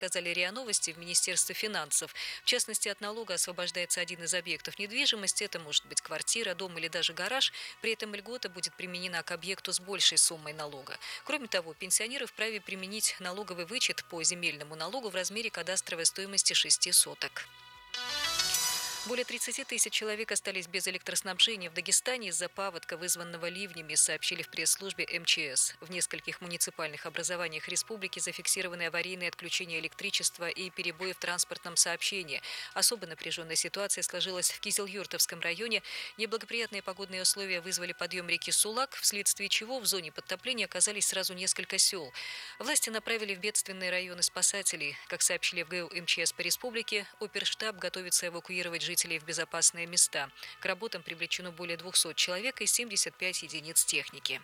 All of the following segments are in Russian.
Сказали РИА Новости в Министерстве финансов. В частности, от налога освобождается один из объектов недвижимости. Это может быть квартира, дом или даже гараж. При этом льгота будет применена к объекту с большей суммой налога. Кроме того, пенсионеры вправе применить налоговый вычет по земельному налогу в размере кадастровой стоимости 6 соток. Более 30 тысяч человек остались без электроснабжения в Дагестане из-за паводка, вызванного ливнями, сообщили в пресс-службе МЧС. В нескольких муниципальных образованиях республики зафиксированы аварийные отключения электричества и перебои в транспортном сообщении. Особо напряженная ситуация сложилась в Кизилюртовском районе. Неблагоприятные погодные условия вызвали подъем реки Сулак, вследствие чего в зоне подтопления оказались сразу несколько сел. Власти направили в бедственные районы спасателей. Как сообщили в ГУ МЧС по республике, оперштаб готовится эвакуировать жителей в безопасные места. К работам привлечено более 200 человек и 75 единиц техники.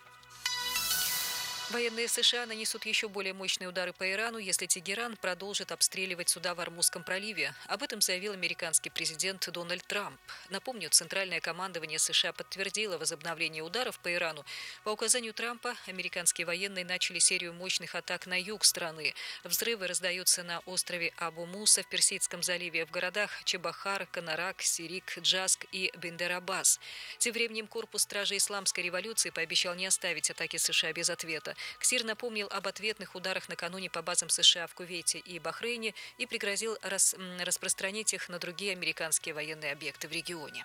Военные США нанесут еще более мощные удары по Ирану, если Тегеран продолжит обстреливать суда в Ормузском проливе. Об этом заявил американский президент Дональд Трамп. Напомню, Центральное командование США подтвердило возобновление ударов по Ирану. По указанию Трампа, американские военные начали серию мощных атак на юг страны. Взрывы раздаются на острове Абу-Муса в Персидском заливе, в городах Чебахар, Канарак, Сирик, Джаск и Бендер-Аббас. Тем временем корпус стражей исламской революции пообещал не оставить атаки США без ответа. КСИР напомнил об ответных ударах накануне по базам США в Кувейте и Бахрейне и пригрозил распространить их на другие американские военные объекты в регионе.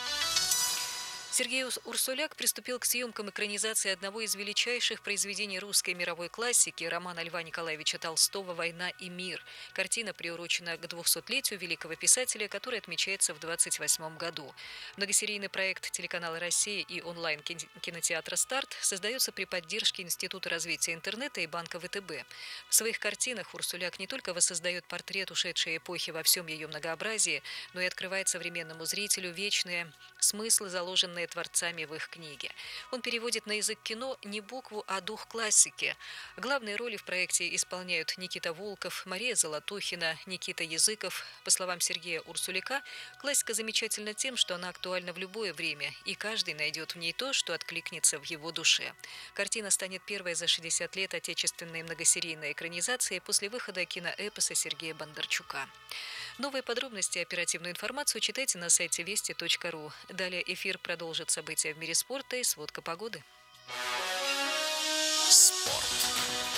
Сергей Урсуляк приступил к съемкам экранизации одного из величайших произведений русской мировой классики романа Льва Николаевича Толстого «Война и мир». Картина приурочена к 200-летию великого писателя, который отмечается в 2028 году. Многосерийный проект телеканала «Россия» и онлайн-кинотеатра «Старт» создается при поддержке Института развития интернета и Банка ВТБ. В своих картинах Урсуляк не только воссоздает портрет ушедшей эпохи во всем ее многообразии, но и открывает современному зрителю вечные смыслы, заложенные творцами в их книге. Он переводит на язык кино не букву, а дух классики. Главные роли в проекте исполняют Никита Волков, Мария Золотухина, Никита Языков. По словам Сергея Урсуляка, классика замечательна тем, что она актуальна в любое время, и каждый найдет в ней то, что откликнется в его душе. Картина станет первой за 60 лет отечественной многосерийной экранизации после выхода киноэпоса Сергея Бондарчука. Новые подробности и оперативную информацию читайте на сайте вести.ру. Далее эфир продолжит события в мире спорта и сводка погоды. Спорт.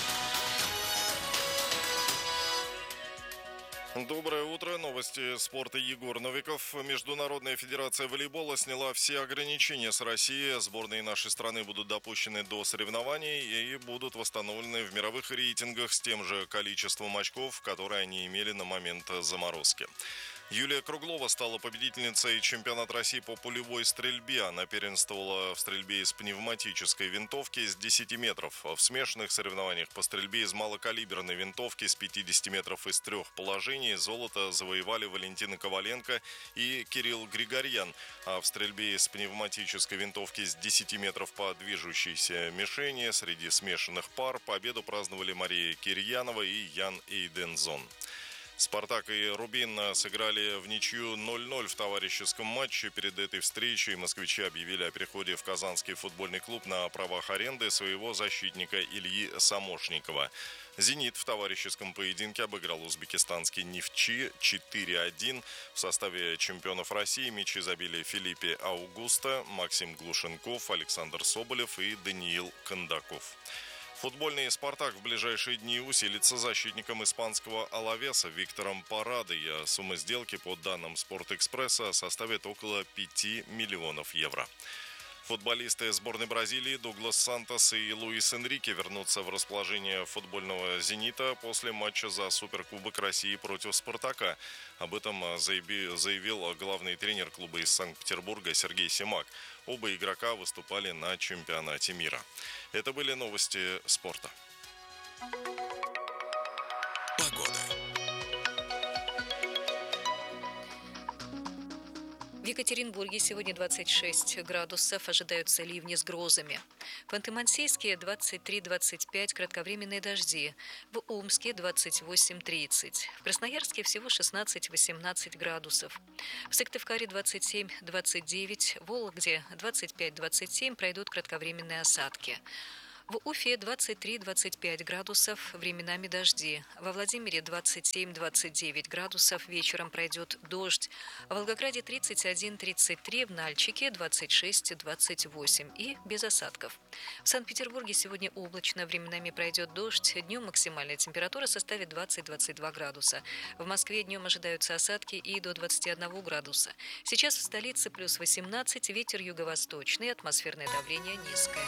Доброе утро. Новости спорта. Егор Новиков. Международная федерация волейбола сняла все ограничения с России. Сборные нашей страны будут допущены до соревнований и будут восстановлены в мировых рейтингах с тем же количеством очков, которые они имели на момент заморозки. Юлия Круглова стала победительницей чемпионата России по пулевой стрельбе. Она первенствовала в стрельбе из пневматической винтовки с 10 метров. В смешанных соревнованиях по стрельбе из малокалиберной винтовки с 50 метров из трех положений золото завоевали Валентина Коваленко и Кирилл Григорьян. А в стрельбе из пневматической винтовки с 10 метров по движущейся мишени среди смешанных пар победу праздновали Мария Кирьянова и Ян Эйдензон. «Спартак» и «Рубин» сыграли в ничью 0-0 в товарищеском матче. Перед этой встречей москвичи объявили о переходе в Казанский футбольный клуб на правах аренды своего защитника Ильи Самошникова. «Зенит» в товарищеском поединке обыграл узбекистанский «Нефчи» 4-1. В составе чемпионов России мячи забили Филиппе Аугусто, Максим Глушенков, Александр Соболев и Даниил Кондаков. Футбольный «Спартак» в ближайшие дни усилится защитником испанского «Алавеса» Виктором Парадой. Сумма сделки, по данным «Спортэкспресса», составит около 5 миллионов евро. Футболисты сборной Бразилии Дуглас Сантос и Луис Энрике вернутся в расположение футбольного «Зенита» после матча за Суперкубок России против «Спартака». Об этом заявил главный тренер клуба из Санкт-Петербурга Сергей Семак. Оба игрока выступали на чемпионате мира. Это были новости спорта. Погода. В Екатеринбурге сегодня 26 градусов, ожидаются ливни с грозами. В Ханты-Мансийске 23-25, кратковременные дожди. В Омске 28-30. В Красноярске всего 16-18 градусов. В Сыктывкаре 27-29, в Вологде 25-27 пройдут кратковременные осадки. В Уфе 23-25 градусов, временами дожди. Во Владимире 27-29 градусов, вечером пройдет дождь. В Волгограде 31-33, в Нальчике 26-28 и без осадков. В Санкт-Петербурге сегодня облачно, временами пройдет дождь. Днем максимальная температура составит 20-22 градуса. В Москве днем ожидаются осадки и до 21 градуса. Сейчас в столице плюс 18, ветер юго-восточный, атмосферное давление низкое.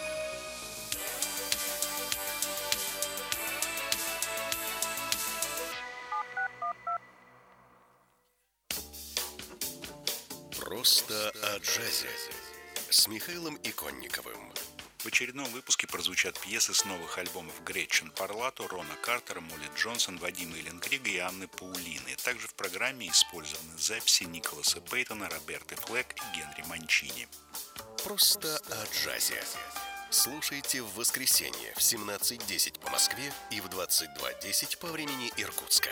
Просто о джазе с Михаилом Иконниковым. В очередном выпуске прозвучат пьесы с новых альбомов Гретчен Парлато, Рона Картера, Молли Джонсон, Вадима Эллингрига и Анны Паулины. Также в программе использованы записи Николаса Пейтона, Роберты Флэк и Генри Манчини. Просто о джазе. Слушайте в воскресенье в 17:10 по Москве и в 22:10 по времени Иркутска.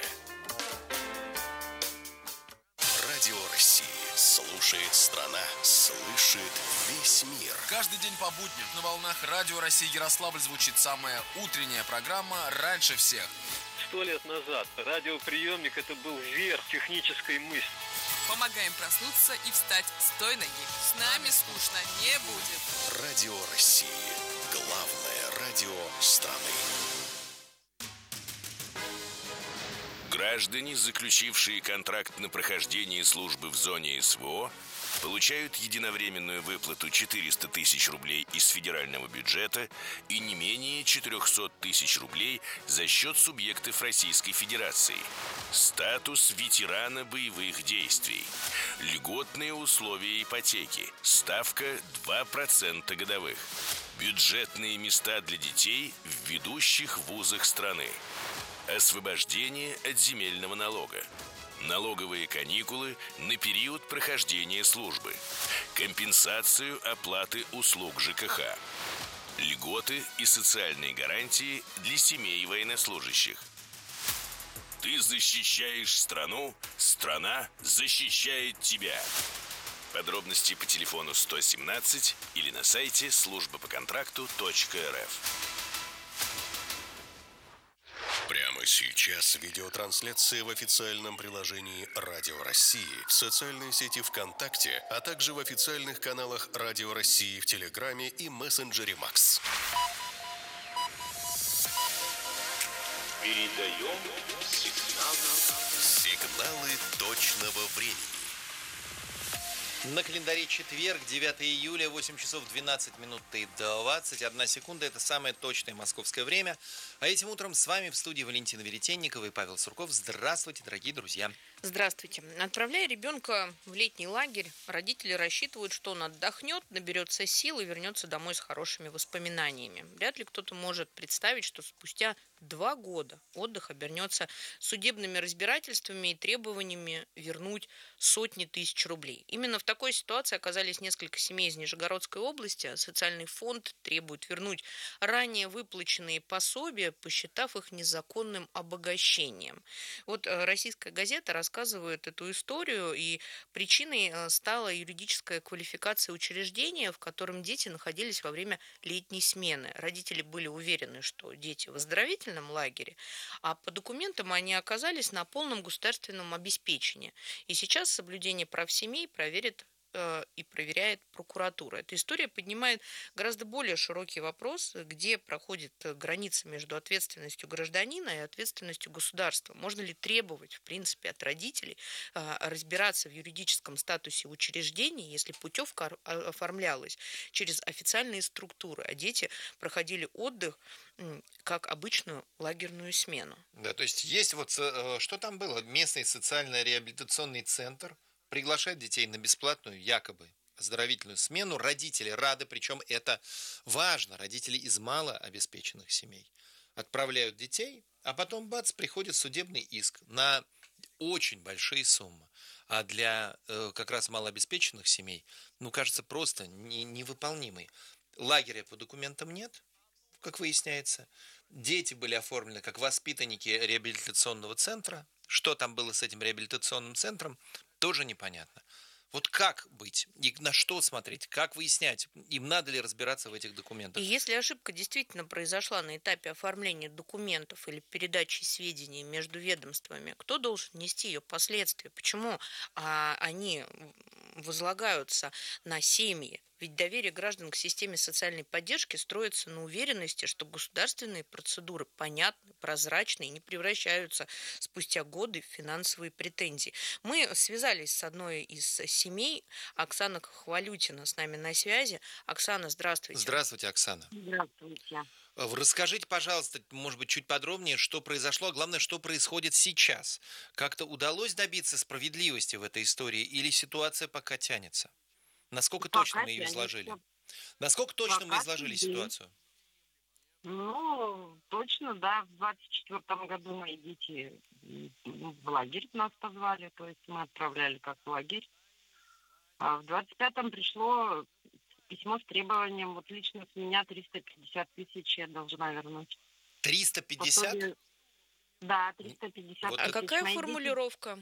Радио России. Слушает страна, слышит весь мир. Каждый день по будням на волнах Радио России Ярославль звучит самая утренняя программа «Раньше всех». 100 лет назад радиоприемник – это был верх технической мысли. Помогаем проснуться и встать с той ноги. С нами скучно не будет. Радио России. Главное радио страны. Граждане, заключившие контракт на прохождение службы в зоне СВО, получают единовременную выплату 400 тысяч рублей из федерального бюджета и не менее 400 тысяч рублей за счет субъектов Российской Федерации. Статус ветерана боевых действий. Льготные условия ипотеки. Ставка 2% годовых. Бюджетные места для детей в ведущих вузах страны. Освобождение от земельного налога. Налоговые каникулы на период прохождения службы. Компенсацию оплаты услуг ЖКХ. Льготы и социальные гарантии для семей военнослужащих. Ты защищаешь страну, страна защищает тебя. Подробности по телефону 117 или на сайте службапоконтракту.рф. Прямо сейчас видеотрансляция в официальном приложении Радио России, в социальной сети ВКонтакте, а также в официальных каналах Радио России в Телеграме и мессенджере Макс. Передаем Сигналы точного времени. На календаре четверг, 9 июля, 8 часов 12 минут и 21 секунда. Это самое точное московское время. А этим утром с вами в студии Валентина Веретенникова и Павел Сурков. Здравствуйте, дорогие друзья. Здравствуйте. Отправляя ребенка в летний лагерь, родители рассчитывают, что он отдохнет, наберется сил и вернется домой с хорошими воспоминаниями. Вряд ли кто-то может представить, что спустя 2 года отдых обернется судебными разбирательствами и требованиями вернуть сотни тысяч рублей. Именно в такой ситуации оказались несколько семей из Нижегородской области. Социальный фонд требует вернуть ранее выплаченные пособия, посчитав их незаконным обогащением. Вот российская газета рассказывает эту историю, и причиной стала юридическая квалификация учреждения, в котором дети находились во время летней смены. Родители были уверены, что дети в оздоровительном лагере, а по документам они оказались на полном государственном обеспечении. И сейчас соблюдение прав семей проверит и проверяет прокуратура. Эта история поднимает гораздо более широкий вопрос, где проходит граница между ответственностью гражданина и ответственностью государства. Можно ли требовать, в принципе, от родителей разбираться в юридическом статусе учреждений, если путевка оформлялась через официальные структуры, а дети проходили отдых как обычную лагерную смену. Да, то есть вот, что там было? Местный социально-реабилитационный центр приглашает детей на бесплатную, якобы, оздоровительную смену. Родители рады, причем это важно. Родители из малообеспеченных семей отправляют детей, а потом, бац, приходит судебный иск на очень большие суммы. А для как раз малообеспеченных семей, кажется, просто невыполнимый. Лагеря по документам нет, как выясняется. Дети были оформлены как воспитанники реабилитационного центра. Что там было с этим реабилитационным центром, тоже непонятно. Вот как быть? И на что смотреть? Как выяснять? Им надо ли разбираться в этих И документах? если ошибка действительно произошла на этапе оформления документов или передачи сведений между ведомствами, кто должен нести ее последствия? Почему они возлагаются на семьи? Ведь доверие граждан к системе социальной поддержки строится на уверенности, что государственные процедуры понятны, прозрачны и не превращаются спустя годы в финансовые претензии. Мы связались с одной из семей, Оксана Хвалютина с нами на связи. Оксана, здравствуйте. Здравствуйте, Оксана. Здравствуйте. Расскажите, пожалуйста, может быть, чуть подробнее, что произошло, а главное, что происходит сейчас. Как-то удалось добиться справедливости в этой истории или ситуация пока тянется? Насколько точно мы ее изложили? Насколько точно мы изложили ситуацию? Ну, точно, да. В 24-м году мои дети в лагерь нас позвали, то есть мы отправляли как в лагерь. А в 25-м пришло письмо с требованием, вот лично с меня 350 тысяч я должна вернуть. 350? Пособие... Да, 350 Вот А тысяч. какая Мои формулировка?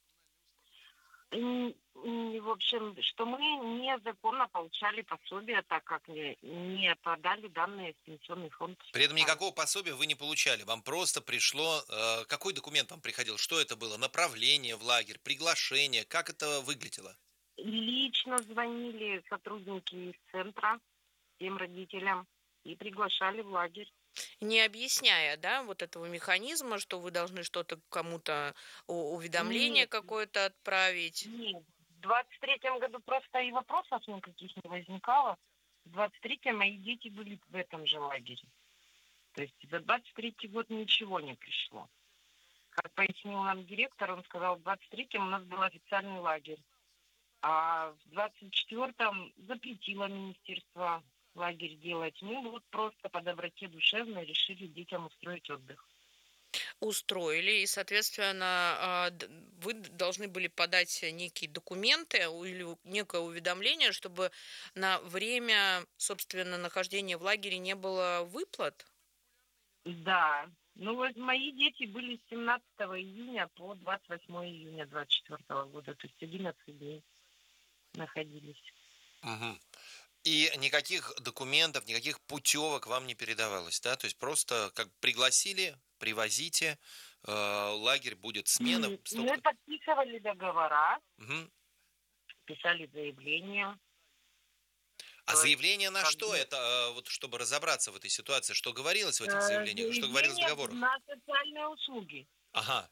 В общем, что мы незаконно получали пособие, так как не подали данные в пенсионный фонд. При этом никакого пособия вы не получали. Вам просто пришло... какой документ вам приходил? Что это было? Направление в лагерь, приглашение? Как это выглядело? Лично звонили сотрудники из центра всем родителям и приглашали в лагерь. Не объясняя, да, вот этого механизма, что вы должны что-то кому-то, уведомление Нет. какое-то отправить. Нет. В 23-м году просто и вопросов никаких не возникало. В 23-м мои дети были в этом же лагере. То есть за 23-й год ничего не пришло. Как пояснил нам директор, он сказал, в 23-м у нас был официальный лагерь. А в 24-м запретило министерство лагерь делать. Мы вот просто по доброте душевной решили детям устроить отдых. Устроили, и, соответственно, вы должны были подать некие документы или некое уведомление, чтобы на время, собственно, нахождения в лагере не было выплат? Да. Ну вот мои дети были с 17 июня по 28 июня 24 года, то есть 11 дней находились. Угу. И никаких документов, никаких путевок вам не передавалось, да? То есть просто как пригласили, привозите, лагерь будет смена. Мы подписывали договора, Угу. писали заявления. А заявление на что? Это вот чтобы разобраться в этой ситуации, что говорилось в этих заявлениях, что говорилось в договорах? На социальные услуги. Ага.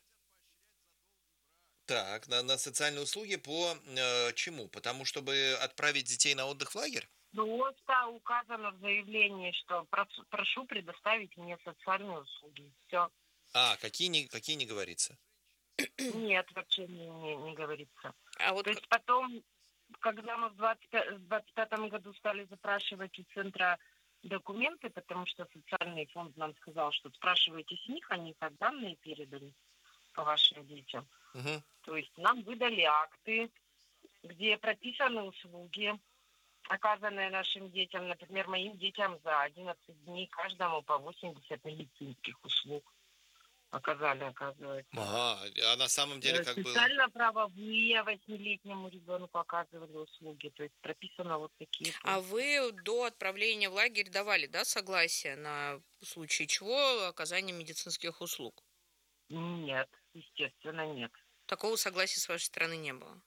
Так, на социальные услуги по чему? Потому чтобы отправить детей на отдых в лагерь? Просто указано в заявлении, что прошу предоставить мне социальные услуги. Все. А, какие не говорится? Нет, вообще не говорится. А вот То есть потом, когда мы в 25-м году стали запрашивать у центра документы, потому что социальный фонд нам сказал, что спрашивайте с них, они так данные передали по вашим детям. Угу. То есть нам выдали акты, где прописаны услуги, оказанные нашим детям. Например, моим детям за 11 дней каждому по 80 медицинских услуг оказали, оказывается. Ага, а на самом деле как было? Социально-правовые 8-летнему ребенку оказывали услуги. То есть прописано вот такие. А вы до отправления в лагерь давали, да, согласие на случай чего оказание медицинских услуг? Нет, естественно, нет. Такого согласия с вашей стороны не было?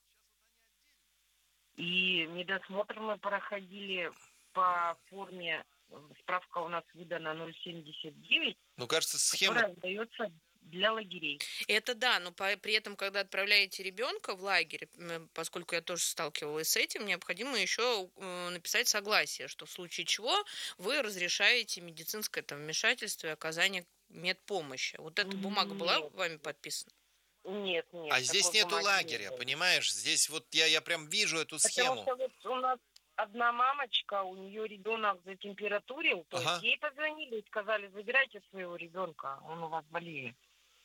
И медосмотр мы проходили по форме, справка у нас выдана 079, Ну, кажется, схема... которая выдается для лагерей. Это да, но при этом, когда отправляете ребенка в лагерь, поскольку я тоже сталкивалась с этим, необходимо еще написать согласие, что в случае чего вы разрешаете медицинское вмешательство и оказание медпомощи. Вот эта бумага была вами подписана? Нет. А здесь нету лагеря, понимаешь? Здесь вот я прям вижу эту схему. Потому что вот у нас одна мамочка, у нее ребенок затемпературил, то есть ей позвонили и сказали, забирайте своего ребенка, он у вас болеет.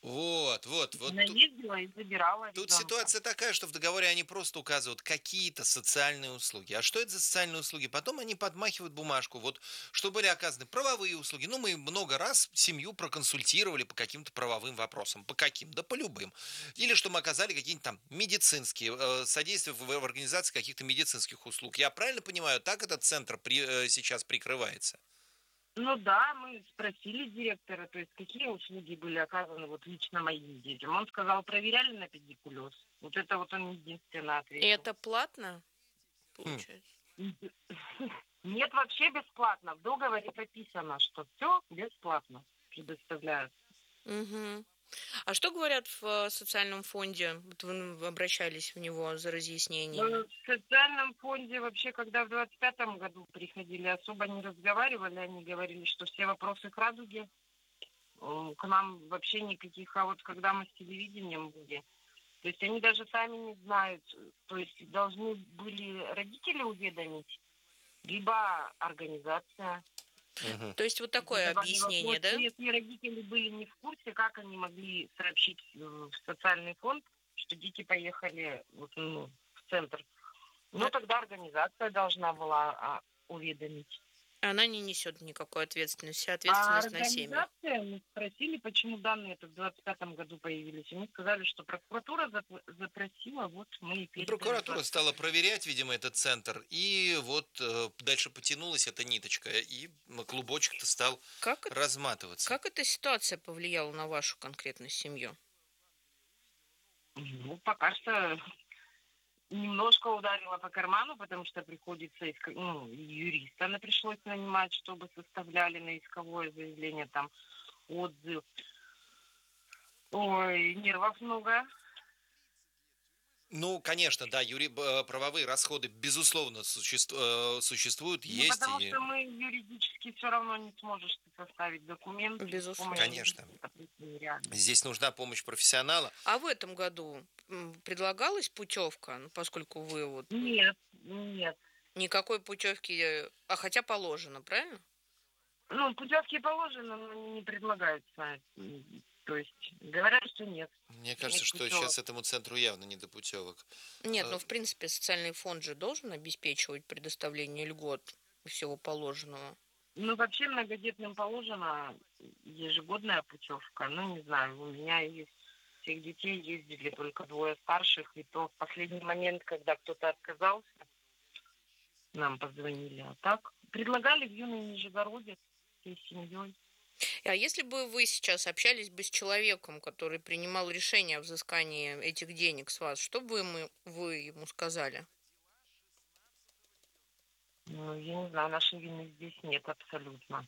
Вот. Она ездила и забирала Тут ребенка. ситуация такая, что в договоре они просто указывают какие-то социальные услуги. А что это за социальные услуги? Потом они подмахивают бумажку, вот, что были оказаны правовые услуги. Ну, мы много раз семью проконсультировали по каким-то правовым вопросам. По каким? Да по любым. Или что мы оказали какие-нибудь там медицинские, содействие в организации каких-то медицинских услуг. Я правильно понимаю, так этот центр сейчас прикрывается? Ну да, мы спросили директора, то есть какие услуги были оказаны вот лично моим детям. Он сказал, проверяли на педикулез. Вот это вот он единственно И ответил. это платно, получается? Нет, вообще бесплатно. В договоре прописано, что все бесплатно предоставляют. Угу. А что говорят в социальном фонде? Вот вы обращались в него за разъяснениями. В социальном фонде вообще, когда в 25-м году приходили, особо не разговаривали. Они говорили, что все вопросы к радуге. К нам вообще никаких. А вот когда мы с телевидением были, то есть они даже сами не знают. То есть должны были родители уведомить, либо организация. То есть вот такое объяснение, да? Если родители были не в курсе, как они могли сообщить в социальный фонд, что дети поехали в центр? Ну, тогда организация должна была уведомить. Она не несет никакой ответственности, вся ответственность на семьи. Организация, мы спросили, почему данные это в 25-м году появились. Они сказали, что прокуратура запросила, вот мы и передали. Прокуратура стала проверять, видимо, этот центр, и вот дальше потянулась эта ниточка, и клубочек-то стал разматываться. Как эта ситуация повлияла на вашу конкретную семью? Ну, пока что немножко ударила по карману, потому что приходится юриста пришлось нанимать, чтобы составляли на исковое заявление там отзыв. Ой, нервов много. Ну, конечно, да, правовые расходы, безусловно, существуют, есть. Потому что мы юридически все равно не сможешь составить документ. Безусловно. Конечно. Здесь нужна помощь профессионала. А в этом году предлагалась путевка, поскольку вы вот... Нет. Никакой путевки, хотя положено, правильно? Ну, путевки положено, но не предлагаются. То есть говорят, что нет. Мне кажется, что сейчас этому центру явно не до путевок. Нет, в принципе, социальный фонд же должен обеспечивать предоставление льгот и всего положенного. Ну, вообще многодетным положена ежегодная путевка. Ну, не знаю, у меня есть всех детей, ездили только 2 старших, и то в последний момент, когда кто-то отказался, нам позвонили. А так предлагали в Юный Нижегородец всей семьей. А если бы вы сейчас общались бы с человеком, который принимал решение о взыскании этих денег с вас, что бы вы ему сказали? Ну, я не знаю, нашей вины здесь нет абсолютно.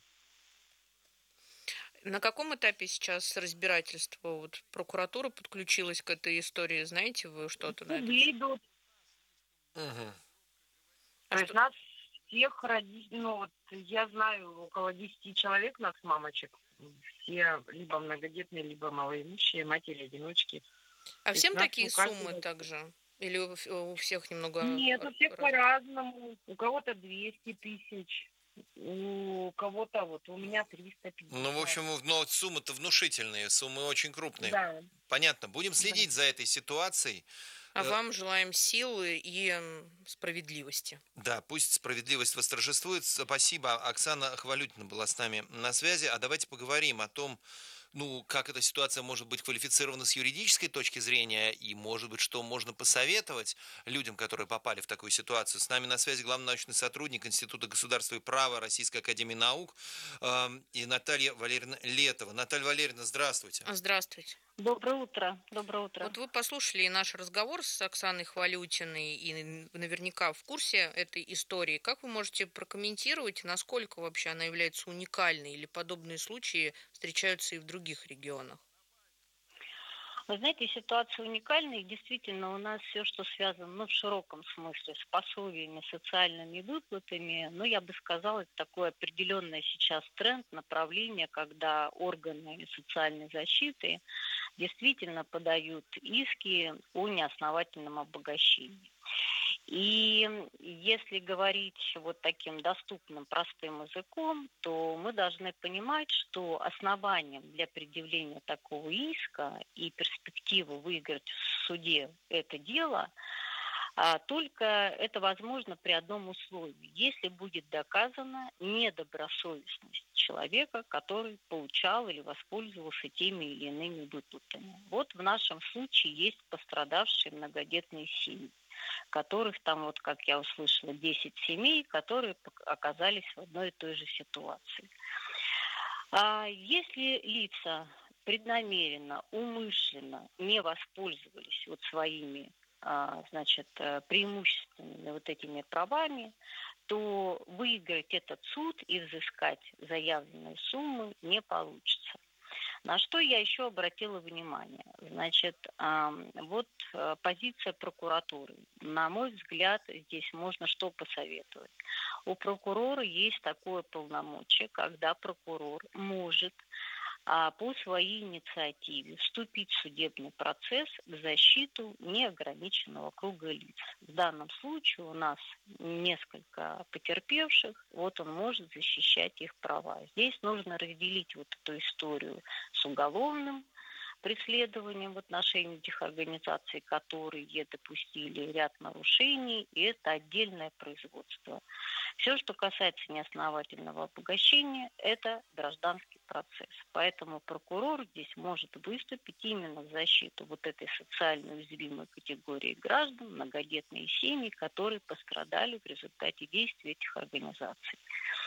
На каком этапе сейчас разбирательство? Вот прокуратура подключилась к этой истории, знаете вы что-то на это? Суды идут. То есть нас всех родителей, ну вот я знаю, около 10 человек нас, мамочек, все либо многодетные, либо малоимущие, матери-одиночки. А всем такие суммы также? Или у всех немного... Нет, у всех по-разному. У кого-то 200 тысяч, у кого-то вот, у меня 350. Ну, в общем, суммы-то внушительные, суммы очень крупные. Да. Понятно. Будем следить за этой ситуацией. А вам желаем силы и справедливости. Да, пусть справедливость восторжествует. Спасибо. Оксана Хвалютина была с нами на связи. А давайте поговорим о том, как эта ситуация может быть квалифицирована с юридической точки зрения, и, может быть, что можно посоветовать людям, которые попали в такую ситуацию. С нами на связи главный научный сотрудник Института государства и права Российской академии наук и Наталья Валерьевна Летова. Наталья Валерьевна, здравствуйте. Здравствуйте. Доброе утро. Доброе утро. Вот вы послушали наш разговор с Оксаной Хвалютиной и наверняка в курсе этой истории. Как вы можете прокомментировать, насколько вообще она является уникальной или подобные случаи встречаются и в других регионах? Вы знаете, ситуация уникальная, и действительно у нас все, что связано, в широком смысле, с пособиями, социальными выплатами, я бы сказала, это такой определенный сейчас тренд, направление, когда органы социальной защиты действительно подают иски о неосновательном обогащении. И если говорить вот таким доступным, простым языком, то мы должны понимать, что основанием для предъявления такого иска и перспективы выиграть в суде это дело, только это возможно при одном условии, если будет доказана недобросовестность человека, который получал или воспользовался теми или иными выплатами. Вот в нашем случае есть пострадавшие многодетные семьи, которых там, вот как я услышала, 10 семей, которые оказались в одной и той же ситуации. Если лица преднамеренно, умышленно не воспользовались вот своими преимущественными вот этими правами, то выиграть этот суд и взыскать заявленные суммы не получится. На что я еще обратила внимание? Позиция прокуратуры. На мой взгляд, здесь можно что посоветовать. У прокурора есть такое полномочие, когда прокурор может по своей инициативе вступить в судебный процесс в защиту неограниченного круга лиц. В данном случае у нас несколько потерпевших, вот он может защищать их права. Здесь нужно разделить вот эту историю с уголовным преследованием в отношении этих организаций, которые допустили ряд нарушений, и это отдельное производство. Все, что касается неосновательного обогащения, это гражданский процесс. Поэтому прокурор здесь может выступить именно в защиту вот этой социально уязвимой категории граждан, многодетные семьи, которые пострадали в результате действий этих организаций.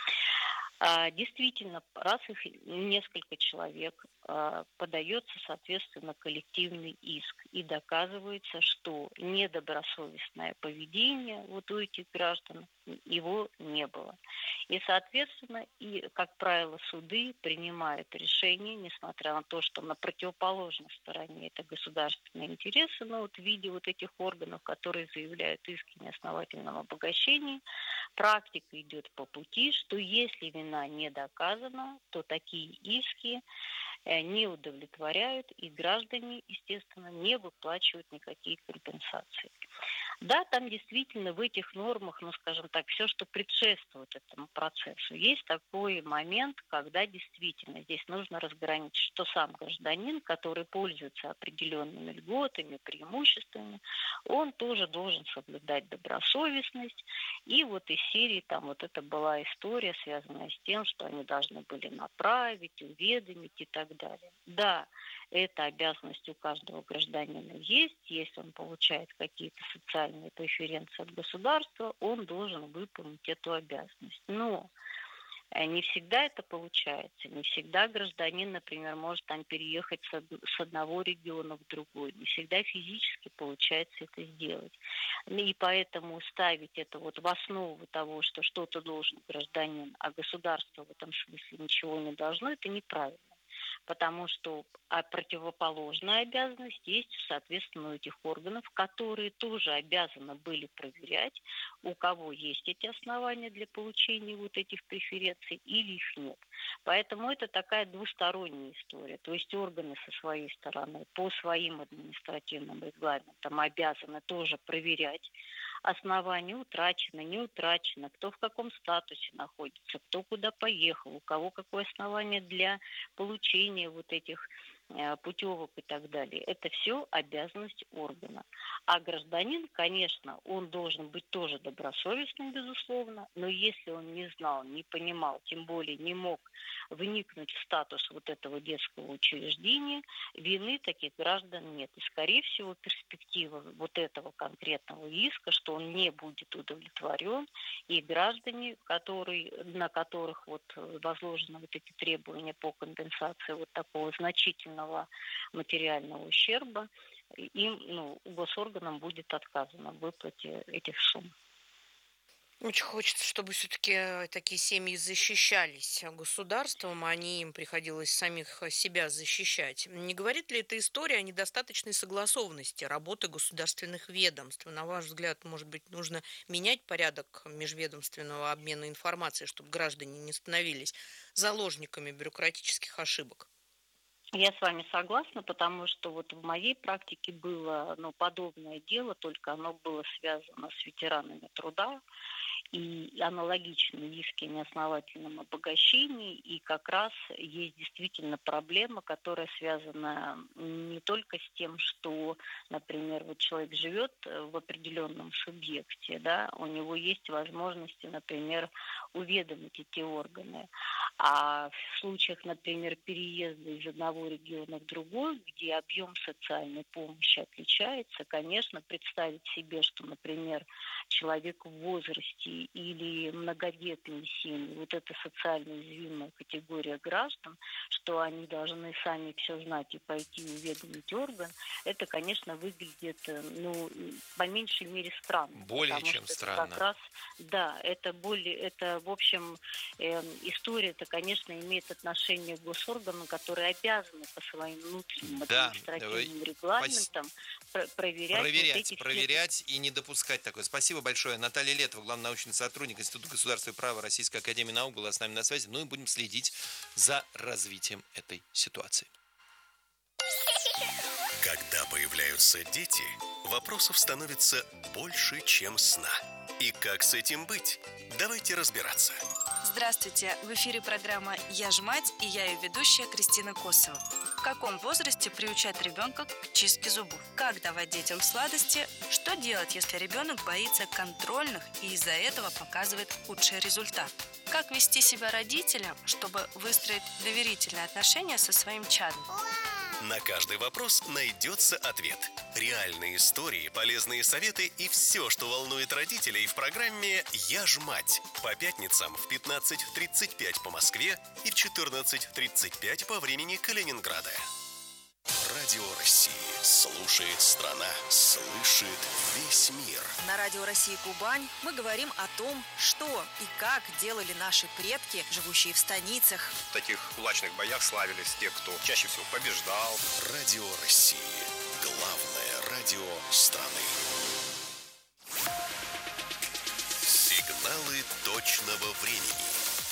Действительно, раз их несколько человек, подается, соответственно, коллективный иск. И доказывается, что недобросовестное поведение вот у этих граждан, его не было. И, соответственно, как правило, суды принимают решение, несмотря на то, что на противоположной стороне это государственные интересы, но вот в виде вот этих органов, которые заявляют иски неосновательного обогащения, практика идет по пути, что если вина не доказана, то такие иски не удовлетворяют, и граждане, естественно, не выплачивают никакие компенсации. Да, там действительно в этих нормах, все, что предшествует этому процессу. Есть такой момент, когда действительно здесь нужно разграничить, что сам гражданин, который пользуется определенными льготами, преимуществами, он тоже должен соблюдать добросовестность. И вот из серии это была история, связанная с тем, что они должны были направить, уведомить и так далее. Да, эта обязанность у каждого гражданина есть. Если он получает какие-то социальные преференции от государства, он должен выполнить эту обязанность. Но не всегда это получается. Не всегда гражданин, например, может переехать с одного региона в другой. Не всегда физически получается это сделать. И поэтому ставить это в основу того, что что-то должен гражданин, а государство в этом смысле ничего не должно, это неправильно. Потому что противоположная обязанность есть, соответственно, у этих органов, которые тоже обязаны были проверять, у кого есть эти основания для получения вот этих преференций или их нет. Поэтому это такая двусторонняя история. То есть органы со своей стороны по своим административным регламентам обязаны тоже проверять основания, утрачено, не утрачено, кто в каком статусе находится, кто куда поехал, у кого какое основание для получения вот этих путевок и так далее. Это все обязанность органа. А гражданин, конечно, он должен быть тоже добросовестным, безусловно, но если он не знал, не понимал, тем более не мог вникнуть в статус вот этого детского учреждения, вины таких граждан нет. И, скорее всего, перспектива вот этого конкретного иска, что он не будет удовлетворен, и граждане, на которых возложены вот эти требования по компенсации вот такого значительного материального ущерба, им, госорганам будет отказано в выплате этих сумм. Очень хочется, чтобы все-таки такие семьи защищались государством, а не им приходилось самих себя защищать. Не говорит ли эта история о недостаточной согласованности работы государственных ведомств? На ваш взгляд, может быть, нужно менять порядок межведомственного обмена информацией, чтобы граждане не становились заложниками бюрократических ошибок? Я с вами согласна, потому что вот в моей практике было подобное дело, только оно было связано с ветеранами труда, и аналогичные иски о неосновательном обогащении. И как раз есть действительно проблема, которая связана не только с тем, что, например, вот человек живет в определенном субъекте, да, у него есть возможности, например, уведомить эти органы. А в случаях, например, переезда из одного региона в другой, где объем социальной помощи отличается, конечно, представить себе, что, например, человек в возрасте или многодетные семьи, вот это социально уязвимая категория граждан, что они должны сами все знать и пойти уведомить орган, это, конечно, выглядит, по меньшей мере странно. Более чем странно. Как раз, да, это в общем, история-то, конечно, имеет отношение к госорганам, которые обязаны по своим внутренним административным регламентам проверять и не допускать такое. Спасибо большое. Наталья Летова, главный научный сотрудник Института государства и права Российской академии наук, была с нами на связи. Ну и будем следить за развитием этой ситуации. Когда появляются дети, вопросов становится больше, чем сна. И как с этим быть? Давайте разбираться. Здравствуйте! В эфире программа «Я ж мать» и я ее ведущая Кристина Косова. В каком возрасте приучать ребенка к чистке зубов? Как давать детям сладости? Что делать, если ребенок боится контрольных и из-за этого показывает худший результат? Как вести себя родителям, чтобы выстроить доверительные отношения со своим чадом? На каждый вопрос найдется ответ. Реальные истории, полезные советы и все, что волнует родителей в программе «Я ж мать». По пятницам в 15:35 по Москве и в 14:35 по времени Калининграда. Радио России. Слушает страна. Слышит весь мир. На Радио России Кубань мы говорим о том, что и как делали наши предки, живущие в станицах. В таких кулачных боях славились те, кто чаще всего побеждал. Радио России. Главное радио страны. Сигналы точного времени.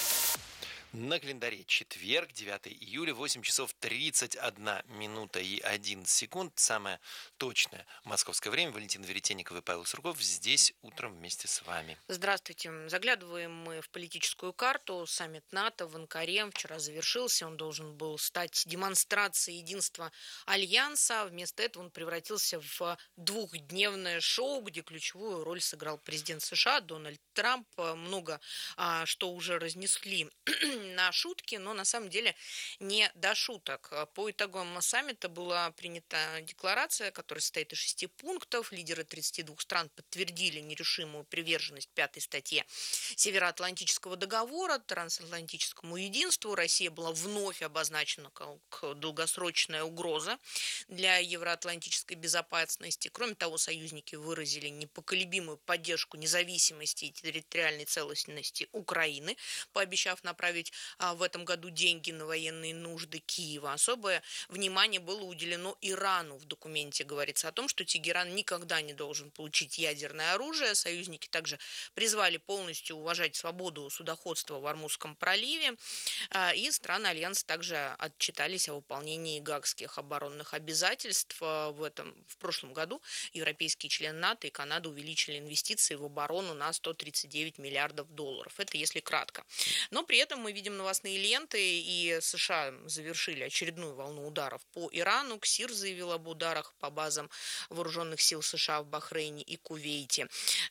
На календаре четверг, 9 июля, 8 часов 31 минута и 11 секунд. Самое точное московское время. Валентина Веретенникова и Павел Сурков здесь утром вместе с вами. Здравствуйте. Заглядываем мы в политическую карту. Саммит НАТО в Анкаре вчера завершился. Он должен был стать демонстрацией единства Альянса. Вместо этого он превратился в двухдневное шоу, где ключевую роль сыграл президент США Дональд Трамп. Много что уже разнесли на шутки, но на самом деле не до шуток. По итогам саммита была принята декларация, которая состоит из 6 пунктов. Лидеры 32 стран подтвердили нерешимую приверженность 5-й статье Североатлантического договора, трансатлантическому единству. Россия была вновь обозначена как долгосрочная угроза для евроатлантической безопасности. Кроме того, союзники выразили непоколебимую поддержку независимости и территориальной целостности Украины, пообещав направить в этом году деньги на военные нужды Киева. Особое внимание было уделено Ирану. В документе говорится о том, что Тегеран никогда не должен получить ядерное оружие. Союзники также призвали полностью уважать свободу судоходства в Ормузском проливе. И страны Альянса также отчитались о выполнении гаагских оборонных обязательств. В прошлом году европейские члены НАТО и Канада увеличили инвестиции в оборону на $139 миллиардов. Это если кратко. Но при этом мы видим новостные ленты, и США завершили очередную волну ударов по Ирану. КСИР заявил об ударах по базам вооруженных сил США в Бахрейне и Кувейте.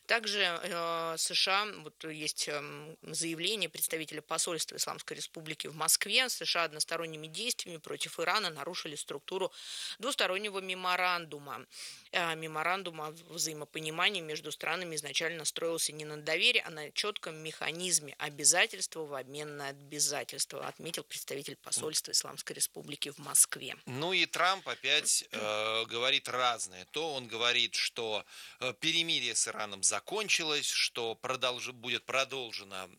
Также США, есть заявление представителя посольства Исламской Республики в Москве. США односторонними действиями против Ирана нарушили структуру двустороннего меморандума. Меморандум о взаимопонимании между странами изначально строился не на доверии, а на четком механизме обязательства в обмен на обязательства, отметил представитель посольства Исламской Республики в Москве. Ну и Трамп опять говорит разное. То он говорит, что перемирие с Ираном закончилось, что будет продолжено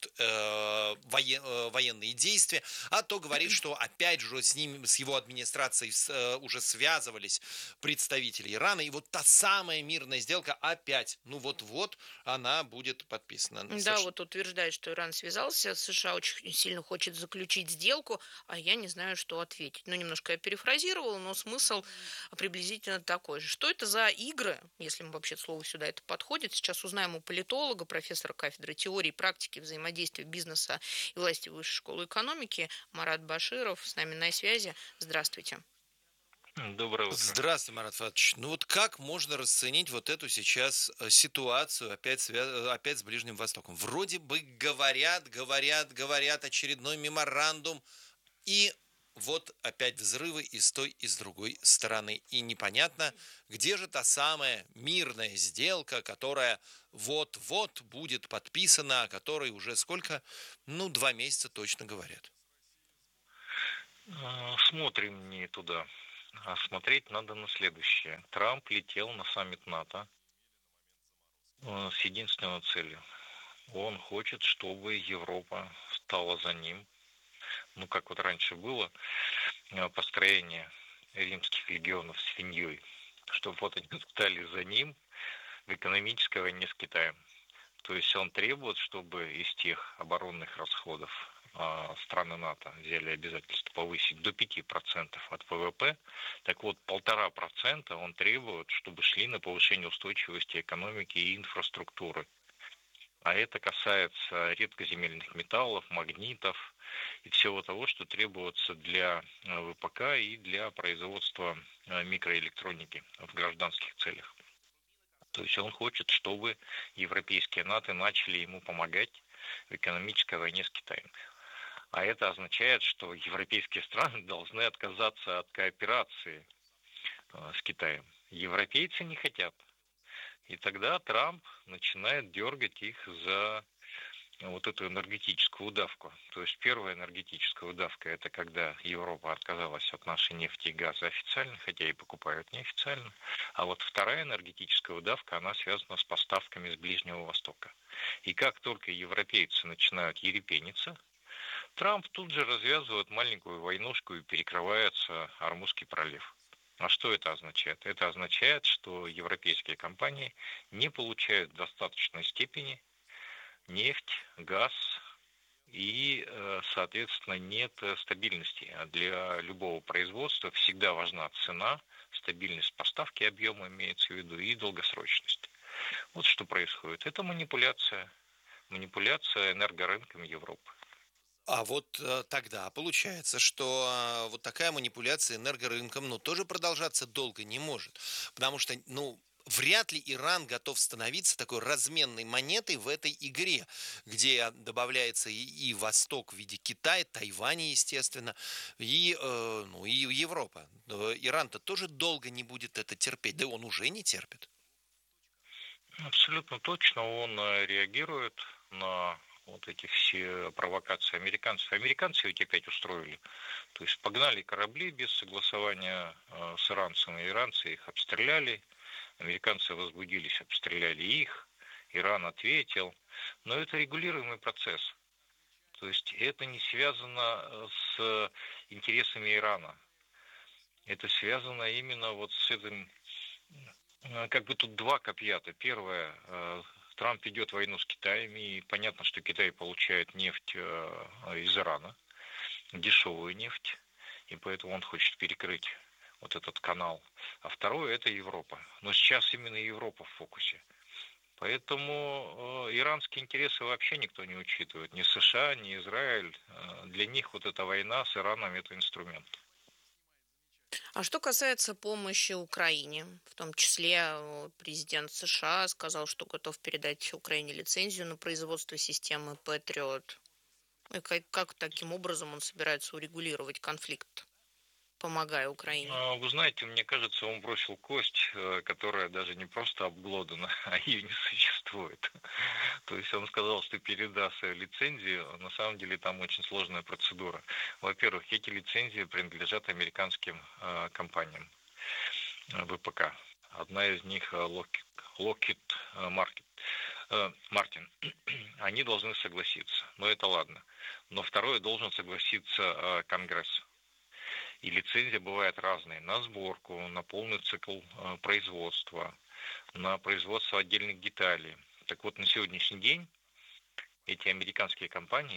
военные действия, а то говорит, что опять же с его администрацией уже связывались представители Ирана, и вот та самая мирная сделка опять, вот-вот она будет подписана. Да, утверждает, что Иран связался с США очень очень сильно хочет заключить сделку, а я не знаю, что ответить. Ну, немножко я перефразировала, но смысл приблизительно такой же. Что это за игры, если мы вообще слово сюда это подходит? Сейчас узнаем у политолога, профессора кафедры теории и практики взаимодействия бизнеса и власти Высшей школы экономики Марат Баширов с нами на связи. Здравствуйте. Доброе утро. Здравствуйте, Марат Фатович. Ну вот как можно расценить вот эту сейчас ситуацию опять с Ближним Востоком? Вроде бы говорят, очередной меморандум, и вот опять взрывы и с той, и с другой стороны. И непонятно, где же та самая мирная сделка, которая вот-вот будет подписана, о которой уже сколько? 2 месяца точно говорят. Смотрим не туда. А смотреть надо на следующее. Трамп летел на саммит НАТО с единственной целью. Он хочет, чтобы Европа стала за ним. Ну, как вот раньше было построение римских легионов свиньей, чтобы вот они стали за ним в экономической войне с Китаем. То есть он требует, чтобы из тех оборонных расходов страны НАТО взяли обязательство повысить до 5% от ВВП. Так вот, 1,5% он требует, чтобы шли на повышение устойчивости экономики и инфраструктуры. А это касается редкоземельных металлов, магнитов и всего того, что требуется для ВПК и для производства микроэлектроники в гражданских целях. То есть он хочет, чтобы европейские НАТО начали ему помогать в экономической войне с Китаем. А это означает, что европейские страны должны отказаться от кооперации с Китаем. Европейцы не хотят. И тогда Трамп начинает дергать их за вот эту энергетическую удавку. То есть первая энергетическая удавка – это когда Европа отказалась от нашей нефти и газа официально, хотя и покупают неофициально. А вот вторая энергетическая удавка, она связана с поставками с Ближнего Востока. И как только европейцы начинают ерепениться, Трамп тут же развязывает маленькую войнушку и перекрывается Ормузский пролив. А что это означает? Это означает, что европейские компании не получают в достаточной степени нефть, газ и, соответственно, нет стабильности. А для любого производства всегда важна цена, стабильность поставки, объема имеется в виду, и долгосрочность. Вот что происходит. Это манипуляция энергорынком Европы. А вот тогда получается, что вот такая манипуляция энергорынком, тоже продолжаться долго не может. Потому что, вряд ли Иран готов становиться такой разменной монетой в этой игре, где добавляется и Восток в виде Китая, Тайваня, естественно, и Европа. Иран-то тоже долго не будет это терпеть, да он уже не терпит. Абсолютно точно он реагирует на вот эти все провокации американцев. Американцы ведь опять устроили. То есть погнали корабли без согласования с иранцами. Иранцы их обстреляли. Американцы возбудились, обстреляли их. Иран ответил. Но это регулируемый процесс. То есть это не связано с интересами Ирана. Это связано именно вот с этим... Как бы тут два копья-то. Первое... Трамп ведет войну с Китаем, и понятно, что Китай получает нефть из Ирана, дешевую нефть, и поэтому он хочет перекрыть вот этот канал. А второе – это Европа. Но сейчас именно Европа в фокусе. Поэтому иранские интересы вообще никто не учитывает. Ни США, ни Израиль. Для них вот эта война с Ираном – это инструмент. А что касается помощи Украине, в том числе президент США сказал, что готов передать Украине лицензию на производство системы Patriot. И как таким образом он собирается урегулировать конфликт, помогая Украине? Вы знаете, мне кажется, он бросил кость, которая даже не просто обглодана, а ее не существует. То есть он сказал, что передаст лицензию, а на самом деле там очень сложная процедура. Во-первых, эти лицензии принадлежат американским компаниям ВПК. Одна из них Lockheed Martin. Они должны согласиться, но это ладно. Но второе, должен согласиться Конгресс. И лицензия бывает разные. На сборку, на полный цикл производства, на производство отдельных деталей. Так вот, на сегодняшний день эти американские компании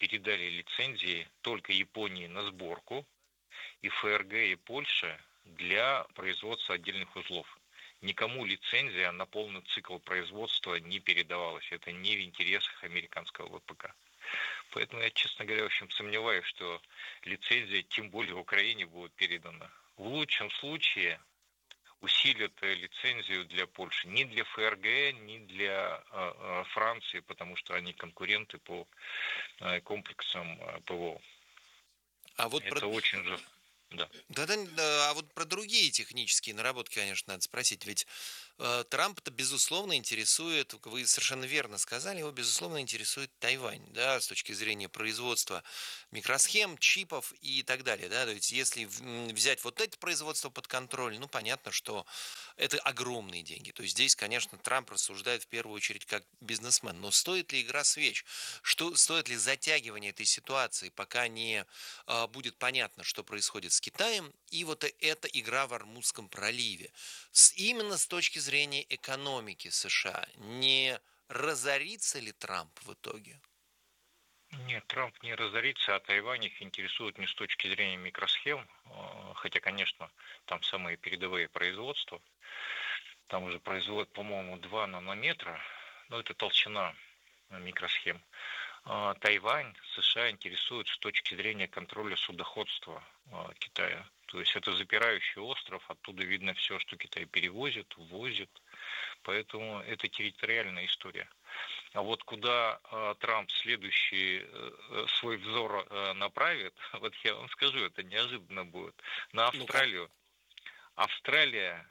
передали лицензии только Японии на сборку и ФРГ и Польша для производства отдельных узлов. Никому лицензия на полный цикл производства не передавалась. Это не в интересах американского ВПК. Поэтому я, честно говоря, в общем, сомневаюсь, что лицензия, тем более в Украине, будет передана. В лучшем случае усилят лицензию для Польши. Ни для ФРГ, ни для Франции, потому что они конкуренты по комплексам ПВО. А вот это очень же... Да. Да, а вот про другие технические наработки, конечно, надо спросить. Ведь Трампа-то, безусловно, интересует, вы совершенно верно сказали, его, безусловно, интересует Тайвань, да, с точки зрения производства микросхем, чипов и так далее, да, то есть если взять вот это производство под контроль, ну, понятно, что это огромные деньги, то есть здесь, конечно, Трамп рассуждает в первую очередь как бизнесмен, но стоит ли игра свеч, стоит ли затягивание этой ситуации, пока не будет понятно, что происходит с Китаем, и вот эта игра в Ормузском проливе, именно с точки зрения экономики США, не разорится ли Трамп в итоге? Нет, Трамп не разорится, а Тайвань их интересует не с точки зрения микросхем, хотя, конечно, там самые передовые производства. Там уже производят, по-моему, 2 нанометра, но это толщина микросхем. Тайвань США интересует с точки зрения контроля судоходства Китая. То есть это запирающий остров, оттуда видно все, что Китай перевозит, ввозит. Поэтому это территориальная история. А вот куда Трамп следующий свой взор направит, вот я вам скажу, это неожиданно будет. На Австралию. Австралия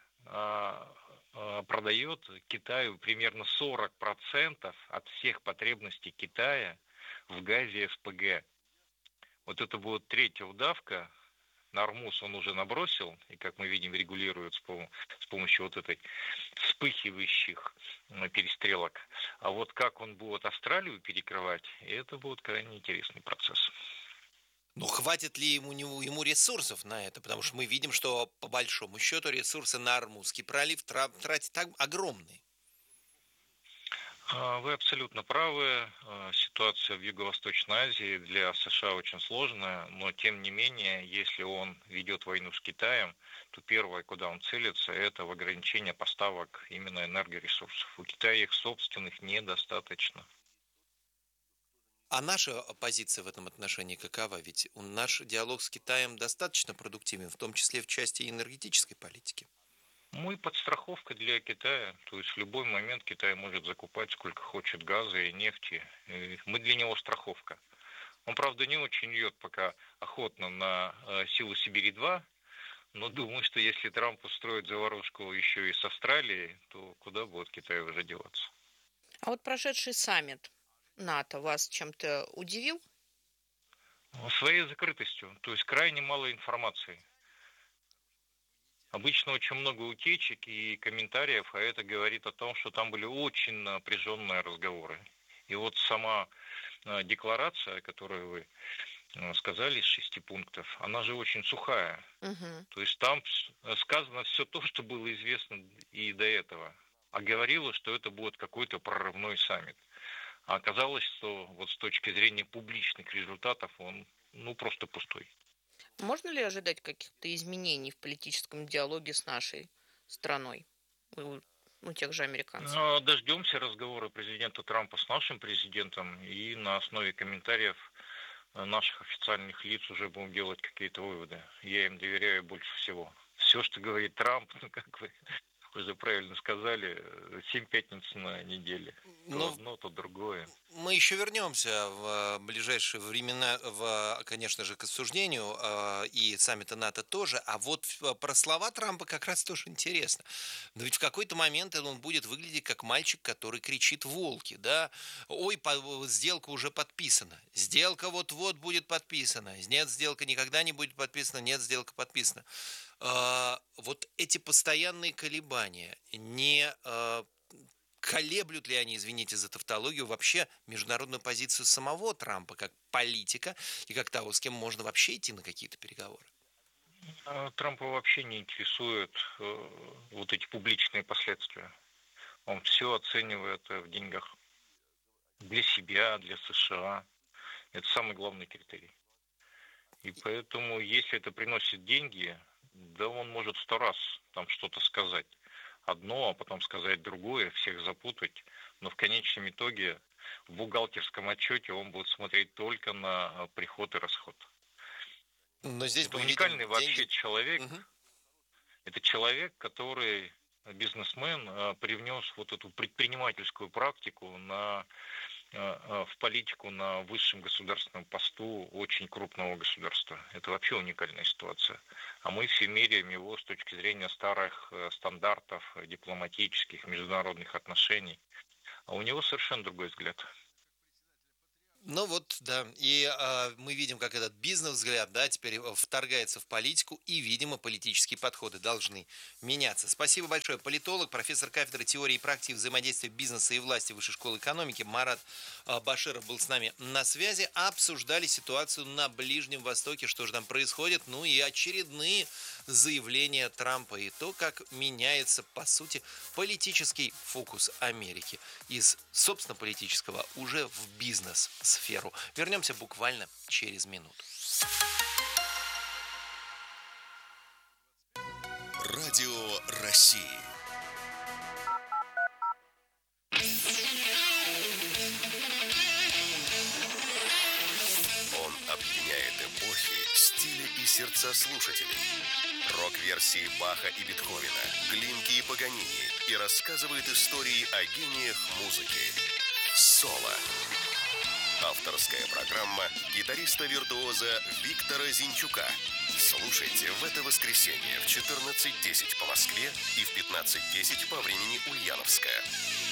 продает Китаю примерно 40% от всех потребностей Китая в газе СПГ. Вот это будет третья удавка. Нормуз он уже набросил, и, как мы видим, регулирует с помощью вот этой вспыхивающих перестрелок. А вот как он будет Австралию перекрывать, это будет крайне интересный процесс. Но хватит ли ему ресурсов на это? Потому что мы видим, что по большому счету ресурсы на Ормузский пролив тратит огромные. Вы абсолютно правы. Ситуация в Юго-Восточной Азии для США очень сложная, но тем не менее, если он ведет войну с Китаем, то первое, куда он целится, это в ограничение поставок именно энергоресурсов. У Китая их собственных недостаточно. А наша позиция в этом отношении какова? Ведь наш диалог с Китаем достаточно продуктивен, в том числе в части энергетической политики. Мы подстраховка для Китая, то есть в любой момент Китай может закупать сколько хочет газа и нефти. Мы для него страховка. Он, правда, не очень идет пока охотно на силу Сибири-2, но думаю, что если Трамп устроит заварушку еще и с Австралией, то куда будет Китай уже деваться? А вот прошедший саммит НАТО вас чем-то удивил? Своей закрытостью, то есть крайне мало информации. Обычно очень много утечек и комментариев, а это говорит о том, что там были очень напряженные разговоры. И вот сама декларация, которую вы сказали из 6 пунктов, она же очень сухая. То есть там сказано все то, что было известно и до этого. А говорилось, что это будет какой-то прорывной саммит. А оказалось, что вот с точки зрения публичных результатов он просто пустой. Можно ли ожидать каких-то изменений в политическом диалоге с нашей страной, у тех же американцев? Дождемся разговора президента Трампа с нашим президентом, и на основе комментариев наших официальных лиц уже будем делать какие-то выводы. Я им доверяю больше всего. Все, что говорит Трамп, как вы уже правильно сказали, 7 пятниц на неделе. То одно, то другое. Мы еще вернемся в ближайшие времена, конечно же, к обсуждению и саммита НАТО тоже. А вот про слова Трампа как раз тоже интересно. Но ведь в какой-то момент он будет выглядеть как мальчик, который кричит «волки», да? Ой, сделка уже подписана. Сделка вот-вот будет подписана. Нет, сделка никогда не будет подписана. Нет, сделка подписана. Вот эти постоянные колебания, не колеблют ли они, извините за тавтологию, вообще международную позицию самого Трампа как политика и как того, с кем можно вообще идти на какие-то переговоры? Трампа вообще не интересуют вот эти публичные последствия. Он все оценивает в деньгах. Для себя, для США. Это самый главный критерий. И поэтому, если это приносит деньги, да он может 100 раз там что-то сказать. Одно, а потом сказать другое, всех запутать. Но в конечном итоге в бухгалтерском отчете он будет смотреть только на приход и расход. Но здесь это уникальный вообще человек. Это человек, который, бизнесмен, привнес вот эту предпринимательскую практику в политику на высшем государственном посту очень крупного государства. Это вообще уникальная ситуация. А мы все меряем его с точки зрения старых стандартов дипломатических, международных отношений. А у него совершенно другой взгляд. Ну вот, да, и мы видим, как этот бизнес-взгляд, да, теперь вторгается в политику, и, видимо, политические подходы должны меняться. Спасибо большое. Политолог, профессор кафедры теории и практики взаимодействия бизнеса и власти Высшей школы экономики Марат Баширов был с нами на связи. Обсуждали ситуацию на Ближнем Востоке, что же там происходит, ну и очередные заявления Трампа, и то, как меняется, по сути, политический фокус Америки из, собственно, политического уже в бизнес-сферу. Вернемся буквально через минуту. Радио России. Он объединяет эпохи, стили и сердца слушателей. Рок-версии Баха и Бетховена, Глинки и Паганини, и рассказывает истории о гениях музыки. Соло. Авторская программа гитариста-виртуоза Виктора Зинчука. Слушайте в это воскресенье в 14:10 по Москве и в 15:10 по времени Ульяновская.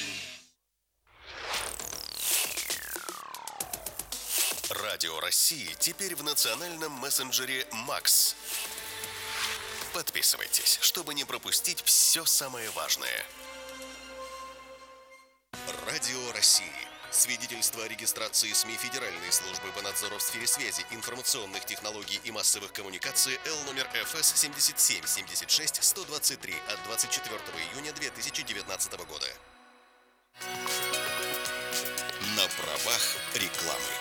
Радио России теперь в национальном мессенджере «Макс». Подписывайтесь, чтобы не пропустить все самое важное. Радио России. Свидетельство о регистрации СМИ Федеральной службы по надзору в сфере связи, информационных технологий и массовых коммуникаций Л номер ФС 77-76-123 от 24 июня 2019 года. На правах рекламы.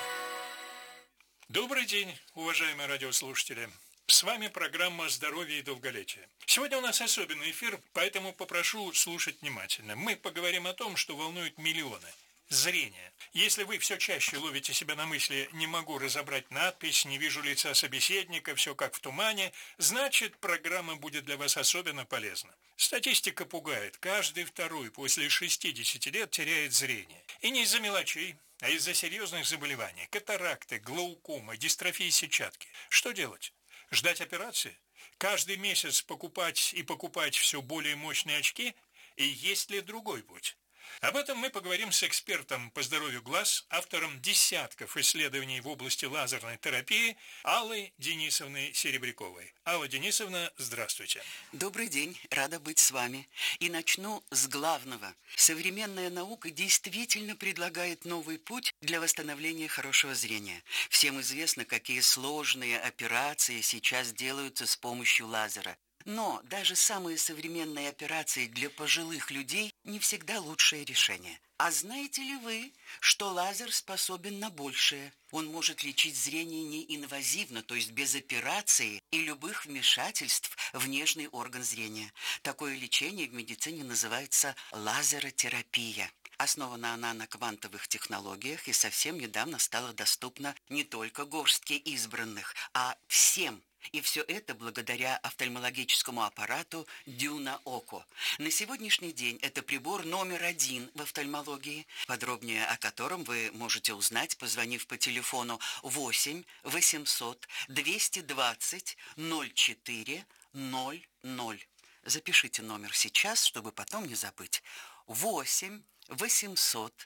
Добрый день, уважаемые радиослушатели. С вами программа «Здоровье и долголетие». Сегодня у нас особенный эфир, поэтому попрошу слушать внимательно. Мы поговорим о том, что волнует миллионы. Зрение. Если вы все чаще ловите себя на мысли «не могу разобрать надпись», «не вижу лица собеседника», «все как в тумане», значит, программа будет для вас особенно полезна. Статистика пугает. Каждый второй после 60 лет теряет зрение. И не из-за мелочей, а из-за серьезных заболеваний. Катаракты, глаукома, дистрофии сетчатки. Что делать? Ждать операции? Каждый месяц покупать все более мощные очки? И есть ли другой путь? Об этом мы поговорим с экспертом по здоровью глаз, автором десятков исследований в области лазерной терапии Аллой Денисовной Серебряковой. Алла Денисовна, здравствуйте. Добрый день, рада быть с вами. И начну с главного. Современная наука действительно предлагает новый путь для восстановления хорошего зрения. Всем известно, какие сложные операции сейчас делаются с помощью лазера. Но даже самые современные операции для пожилых людей не всегда лучшее решение. А знаете ли вы, что лазер способен на большее? Он может лечить зрение неинвазивно, то есть без операции и любых вмешательств в нежный орган зрения. Такое лечение в медицине называется лазеротерапия. Основана она на квантовых технологиях и совсем недавно стала доступна не только горстке избранных, а всем. И все это благодаря офтальмологическому аппарату Дюна Око. На сегодняшний день это прибор номер 1 в офтальмологии, подробнее о котором вы можете узнать, позвонив по телефону 8 800 220 04 00. Запишите номер сейчас, чтобы потом не забыть. 8 800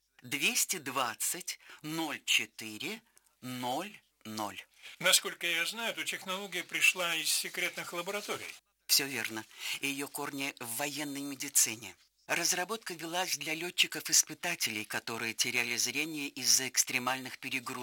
220 04 00. Насколько я знаю, эта технология пришла из секретных лабораторий. Все верно. Ее корни в военной медицине. Разработка велась для летчиков-испытателей, которые теряли зрение из-за экстремальных перегрузок.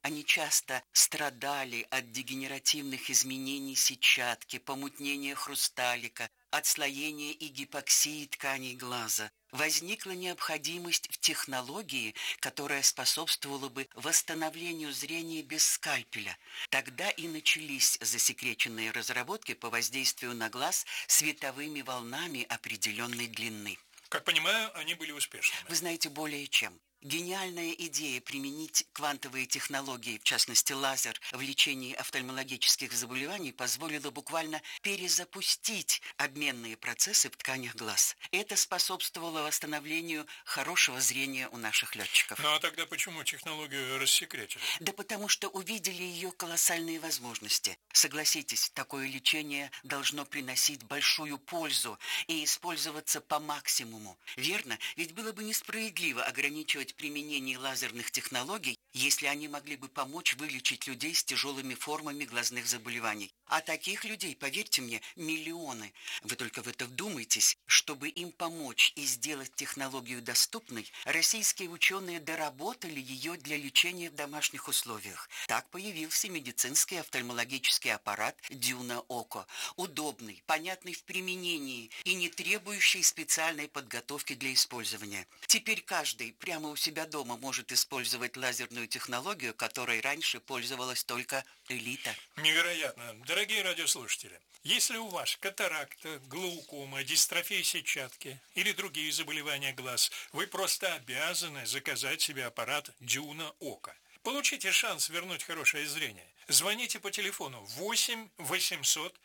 Они часто страдали от дегенеративных изменений сетчатки, помутнения хрусталика, отслоения и гипоксии тканей глаза. Возникла необходимость в технологии, которая способствовала бы восстановлению зрения без скальпеля. Тогда и начались засекреченные разработки по воздействию на глаз световыми волнами определенной длины. Как понимаю, они были успешными. Вы знаете, более чем. Гениальная идея применить квантовые технологии, в частности лазер, в лечении офтальмологических заболеваний позволила буквально перезапустить обменные процессы в тканях глаз. Это способствовало восстановлению хорошего зрения у наших летчиков. Ну а тогда почему технологию рассекретили? Да потому что увидели ее колоссальные возможности. Согласитесь, такое лечение должно приносить большую пользу и использоваться по максимуму. Верно? Ведь было бы несправедливо ограничивать применение лазерных технологий, если они могли бы помочь вылечить людей с тяжелыми формами глазных заболеваний. А таких людей, поверьте мне, миллионы. Вы только в это вдумайтесь. Чтобы им помочь и сделать технологию доступной, российские ученые доработали ее для лечения в домашних условиях. Так появился медицинский офтальмологический аппарат Дюна Око. Удобный, понятный в применении и не требующий специальной подготовки для использования. Теперь каждый прямо у себя дома может использовать лазерную технологию, которой раньше пользовалась только элита. Невероятно. Дорогие радиослушатели, если у вас катаракта, глаукома, дистрофия сетчатки или другие заболевания глаз, вы просто обязаны заказать себе аппарат Дюна Око. Получите шанс вернуть хорошее зрение. Звоните по телефону 8 800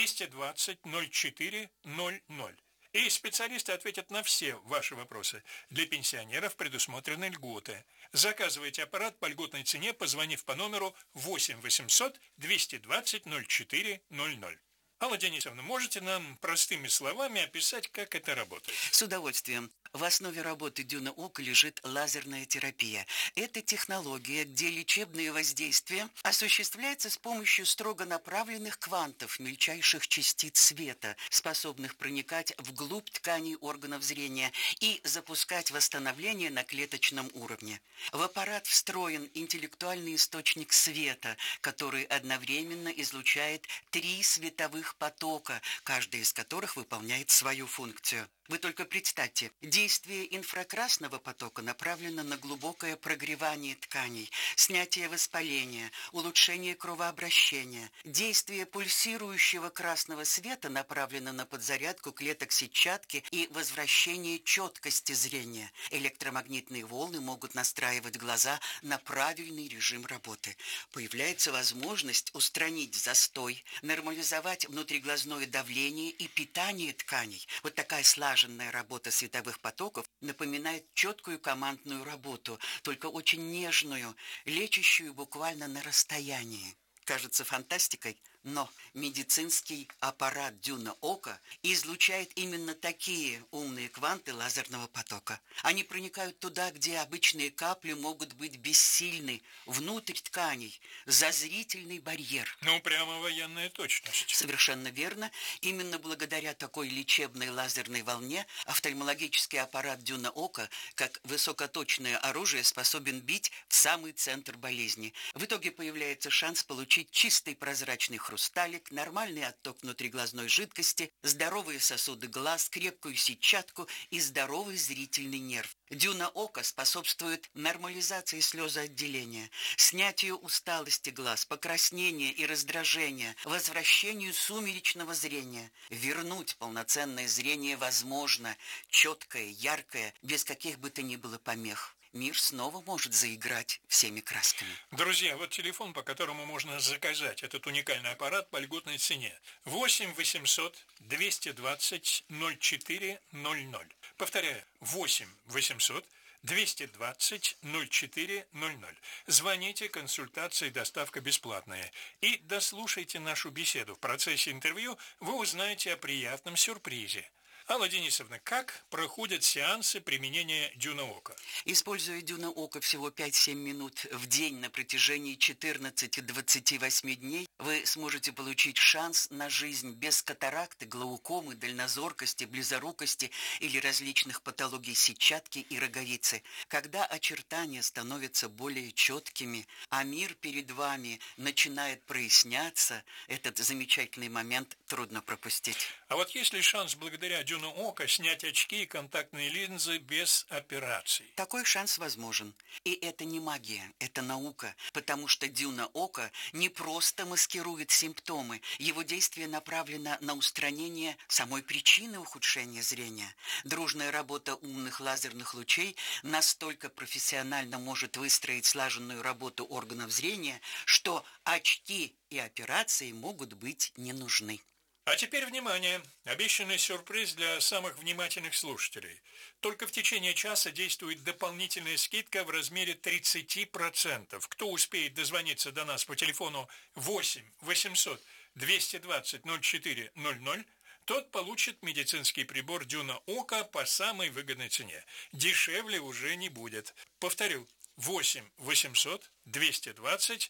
220 04 00. И специалисты ответят на все ваши вопросы. Для пенсионеров предусмотрены льготы. Заказывайте аппарат по льготной цене, позвонив по номеру 8 800 220 04 00. Алла Денисовна, можете нам простыми словами описать, как это работает? С удовольствием. В основе работы Дюна Око лежит лазерная терапия. Это технология, где лечебное воздействие осуществляется с помощью строго направленных квантов мельчайших частиц света, способных проникать вглубь тканей органов зрения и запускать восстановление на клеточном уровне. В аппарат встроен интеллектуальный источник света, который одновременно излучает 3 световых потока, каждый из которых выполняет свою функцию. Вы только представьте, действие инфракрасного потока направлено на глубокое прогревание тканей, снятие воспаления, улучшение кровообращения. Действие пульсирующего красного света направлено на подзарядку клеток сетчатки и возвращение четкости зрения. Электромагнитные волны могут настраивать глаза на правильный режим работы. Появляется возможность устранить застой, нормализовать внутриглазное давление и питание тканей. Вот такая слаженная работа световых потоков напоминает четкую командную работу, только очень нежную, лечащую буквально на расстоянии. Кажется фантастикой, но медицинский аппарат Дюна Око излучает именно такие умные кванты лазерного потока. Они проникают туда, где обычные капли могут быть бессильны, внутрь тканей, за зрительный барьер. Ну, прямо военная точность. Совершенно верно. Именно благодаря такой лечебной лазерной волне офтальмологический аппарат Дюна Око, как высокоточное оружие, способен бить в самый центр болезни. В итоге появляется шанс получить чистый прозрачный хрусталик, нормальный отток внутриглазной жидкости, здоровые сосуды глаз, крепкую сетчатку и здоровый зрительный нерв. Дюна Око способствует нормализации слезоотделения, снятию усталости глаз, покраснения и раздражения, возвращению сумеречного зрения. Вернуть полноценное зрение возможно, четкое, яркое, без каких бы то ни было помех. Мир снова может заиграть всеми красками. Друзья, вот телефон, по которому можно заказать этот уникальный аппарат по льготной цене. 8 800 220 04 00. Повторяю, 8 800 220 04 00. Звоните, консультации, доставка бесплатная. И дослушайте нашу беседу. В процессе интервью вы узнаете о приятном сюрпризе. Алла Денисовна, как проходят сеансы применения Дюна-Ока? Используя Дюна-Ока всего 5-7 минут в день на протяжении 14-28 дней, вы сможете получить шанс на жизнь без катаракты, глаукомы, дальнозоркости, близорукости или различных патологий сетчатки и роговицы. Когда очертания становятся более четкими, а мир перед вами начинает проясняться, этот замечательный момент трудно пропустить. А вот есть ли шанс благодаря Дюна-Ока снять очки и контактные линзы без операций? Такой шанс возможен. И это не магия, это наука, потому что Дюна-Ока не просто маскирует симптомы, его действие направлено на устранение самой причины ухудшения зрения. Дружная работа умных лазерных лучей настолько профессионально может выстроить слаженную работу органов зрения, что очки и операции могут быть не нужны. А теперь внимание! Обещанный сюрприз для самых внимательных слушателей. Только в течение часа действует дополнительная скидка в размере 30%. Кто успеет дозвониться до нас по телефону 8 800 220 0400, тот получит медицинский прибор Дюна-Ока по самой выгодной цене. Дешевле уже не будет. Повторю, 8 800 220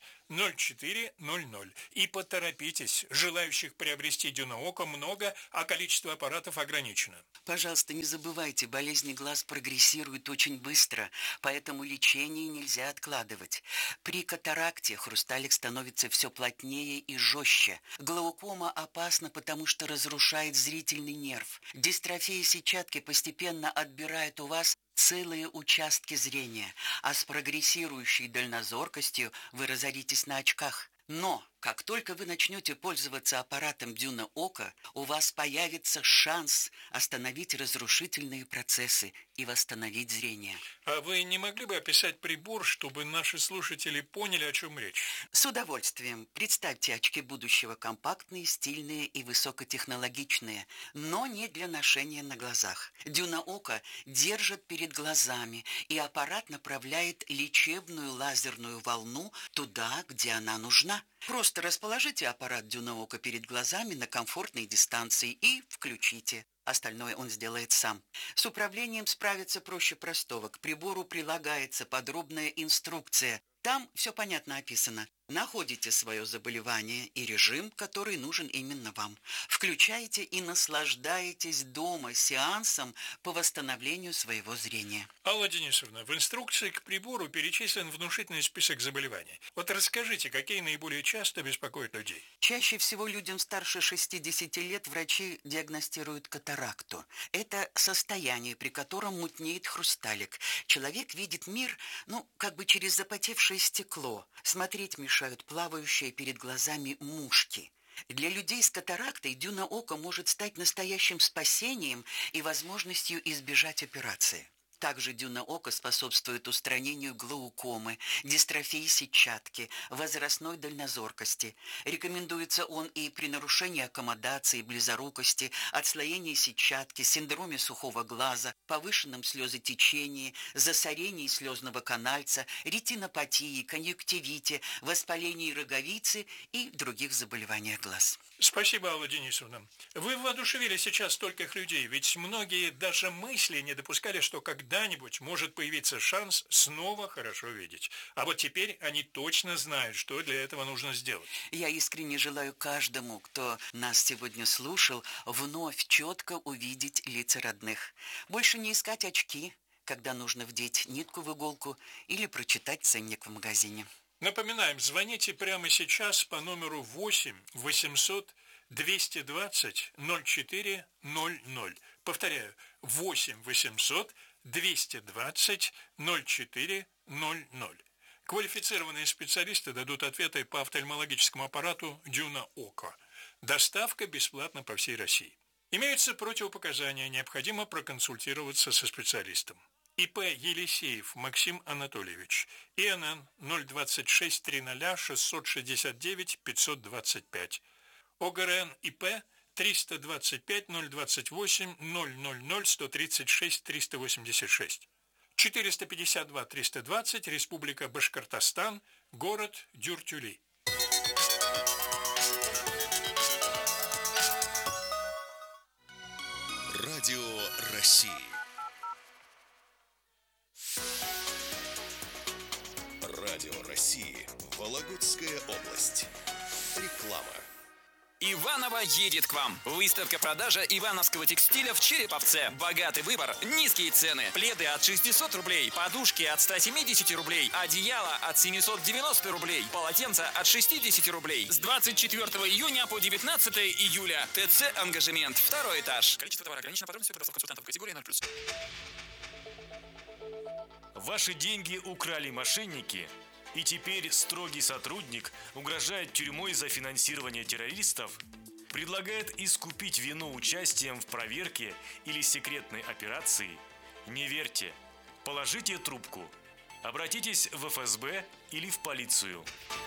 0400. И поторопитесь, желающих приобрести Дюна-Ока много, а количество аппаратов ограничено. Пожалуйста, не забывайте, болезни глаз прогрессируют очень быстро, поэтому лечение нельзя откладывать. При катаракте хрусталик становится все плотнее и жестче. Глаукома опасна, потому что разрушает зрительный нерв. Дистрофия сетчатки постепенно отбирает у вас целые участки зрения, а с прогрессирующей дальнозоркостью вы разоритесь на очках. Но как только вы начнете пользоваться аппаратом Дюна-Ока, у вас появится шанс остановить разрушительные процессы и восстановить зрение. А вы не могли бы описать прибор, чтобы наши слушатели поняли, о чем речь? С удовольствием. Представьте очки будущего: компактные, стильные и высокотехнологичные, но не для ношения на глазах. Дюна-Ока держит перед глазами, и аппарат направляет лечебную лазерную волну туда, где она нужна. Просто расположите аппарат Дюна-Ока перед глазами на комфортной дистанции и включите. Остальное он сделает сам. С управлением справиться проще простого. К прибору прилагается подробная инструкция. Там все понятно описано. Находите свое заболевание и режим, который нужен именно вам. Включаете и наслаждаетесь дома сеансом по восстановлению своего зрения. Алла Денисовна, в инструкции к прибору перечислен внушительный список заболеваний. Вот расскажите, какие наиболее часто беспокоят людей? Чаще всего людям старше 60 лет врачи диагностируют катаракту. Это состояние, при котором мутнеет хрусталик. Человек видит мир, как бы через запотевшее стекло. Смотреть мешают плавающие перед глазами мушки. Для людей с катарактой Дюна-Ока может стать настоящим спасением и возможностью избежать операции. Также Дюна-Ока способствует устранению глаукомы, дистрофии сетчатки, возрастной дальнозоркости. Рекомендуется он и при нарушении аккомодации, близорукости, отслоении сетчатки, синдроме сухого глаза, повышенном слезотечении, засорении слезного канальца, ретинопатии, конъюнктивите, воспалении роговицы и других заболеваниях глаз. Спасибо, Алла Денисовна. Вы воодушевили сейчас стольких людей, ведь многие даже мысли не допускали, что когда-нибудь может появиться шанс снова хорошо видеть. А вот теперь они точно знают, что для этого нужно сделать. Я искренне желаю каждому, кто нас сегодня слушал, вновь четко увидеть лица родных. Больше не искать очки, когда нужно вдеть нитку в иголку или прочитать ценник в магазине. Напоминаем, звоните прямо сейчас по номеру 8 800 220 0400. Повторяю, 8 800 220 0400. Квалифицированные специалисты дадут ответы по офтальмологическому аппарату Дюна-Ока. Доставка бесплатна по всей России. Имеются противопоказания, необходимо проконсультироваться со специалистом. ИП Елисеев Максим Анатольевич, ИНН 026 00 669 525, ОГРН ИП 325 028 000 136 386, 452 320, Республика Башкортостан, город Дюртюли. Радио России. Радио России. Вологодская область. Реклама. Иваново едет к вам. Выставка-продажа ивановского текстиля в Череповце. Богатый выбор, низкие цены. Пледы от 600 рублей, подушки от 170 рублей, одеяло от 790 рублей, полотенца от 60 рублей. С 24 июня по 19 июля. ТЦ «Ангажемент». 2-й этаж. Количество товара ограничено. Подробности при консультантов категории 0+. Ваши деньги украли мошенники, и теперь строгий сотрудник угрожает тюрьмой за финансирование террористов, предлагает искупить вину участием в проверке или секретной операции? Не верьте. Положите трубку. Обратитесь в ФСБ или в полицию.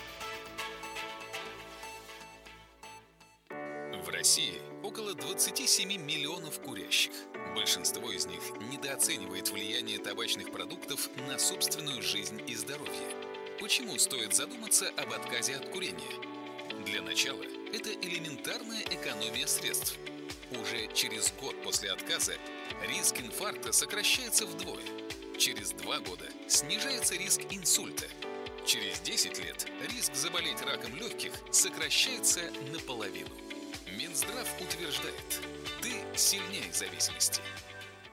В России около 27 миллионов курящих. Большинство из них недооценивает влияние табачных продуктов на собственную жизнь и здоровье. Почему стоит задуматься об отказе от курения? Для начала, это элементарная экономия средств. Уже через год после отказа риск инфаркта сокращается вдвое. Через 2 года снижается риск инсульта. Через 10 лет риск заболеть раком легких сокращается наполовину. Минздрав утверждает, ты сильнее зависимости.